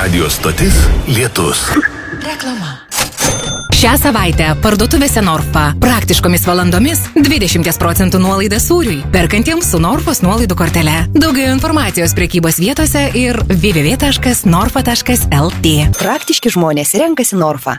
Radio stotis Lietus. Reklama. Šią savaitę parduotuvėse Norfa praktiškomis valandomis 20% nuolaida sūriui, perkantiems su Norfos nuolaidų kortele. Daugiau informacijos prekybos vietose ir www.norfa.lt. Praktiški žmonės renkasi Norfa.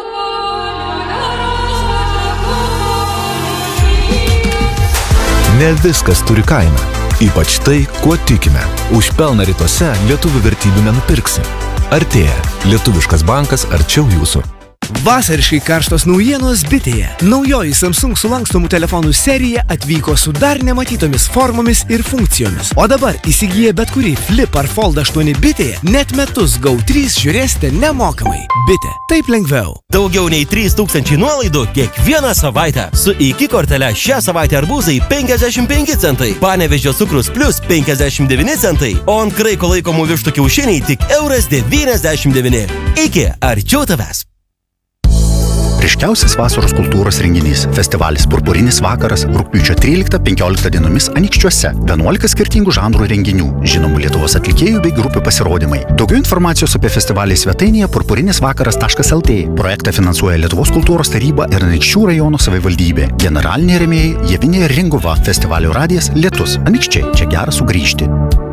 Ne viskas turi kainą. Ypač tai, kuo tikime. Už pelną rytuose lietuvių vertybių nenupirksi. Artėja. Lietuviškas bankas arčiau jūsų. Vasariškai karštos naujienos Bitėje. Naujoji Samsung sulankstomų telefonų serija atvyko su dar nematytomis formomis ir funkcijomis. O dabar įsigiję bet kurį Flip ar Fold 8 Bitėje, net metus GO3 žiūrėsite nemokamai. Bitė. Taip lengviau. Daugiau nei 3000 nuolaidų kiekvieną savaitę. Su iki kortele šią savaitę arbūzai 55 centai, Panevėžio cukrus plus 59 centai, o ant kraiko laikomų vištų kiaušiniai tik €99. Iki arčiau tavęs. Ryškiausias vasaros kultūros renginys – festivalis Purpurinis vakaras rugpjūčio 13-15 dienomis Anykščiuose. 11 skirtingų žanrų renginių, žinomų Lietuvos atlikėjų bei grupių pasirodymai. Daugiau informacijos apie festivalį svetainėje purpurinisvakaras.lt. Projektą finansuoja Lietuvos kultūros taryba ir Anykščių rajono savivaldybė. Generaliniai rėmėjai Javinė ir Ringova, festivalio radijas Lietus. Anykščiai, čia gera sugrįžti.